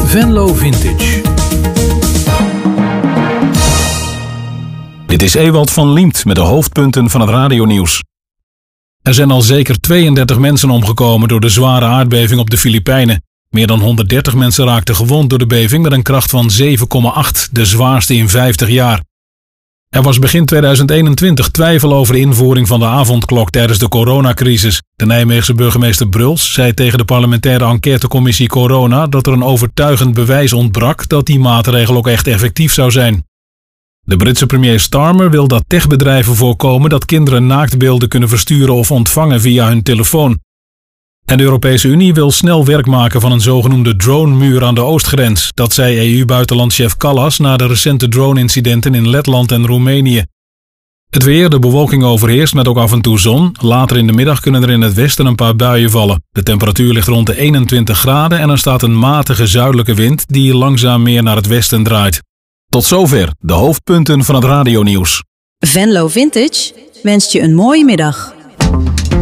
Venlo Vintage. Dit is Ewald van Liemt met de hoofdpunten van het radionieuws. Er zijn al zeker 32 mensen omgekomen door de zware aardbeving op de Filipijnen. Meer dan 130 mensen raakten gewond door de beving met een kracht van 7,8, de zwaarste in 50 jaar. Er was begin 2021 twijfel over de invoering van de avondklok tijdens de coronacrisis. De Nijmeegse burgemeester Bruls zei tegen de parlementaire enquêtecommissie Corona dat er een overtuigend bewijs ontbrak dat die maatregel ook echt effectief zou zijn. De Britse premier Starmer wil dat techbedrijven voorkomen dat kinderen naaktbeelden kunnen versturen of ontvangen via hun telefoon. En de Europese Unie wil snel werk maken van een zogenoemde dronemuur aan de oostgrens. Dat zei EU-buitenlandchef Kallas na de recente drone-incidenten in Letland en Roemenië. Het weer, de bewolking overheerst met ook af en toe zon. Later in de middag kunnen er in het westen een paar buien vallen. De temperatuur ligt rond de 21 graden en er staat een matige zuidelijke wind die langzaam meer naar het westen draait. Tot zover de hoofdpunten van het radionieuws. Venlo Vintage wenst je een mooie middag.